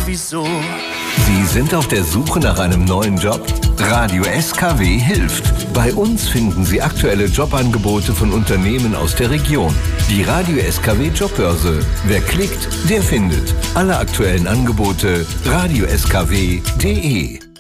wieso. Sie sind auf der Suche nach einem neuen Job? Radio SKW hilft. Bei uns finden Sie aktuelle Jobangebote von Unternehmen aus der Region. Die Radio SKW Jobbörse. Wer klickt, der findet. Alle aktuellen Angebote radioskw.de.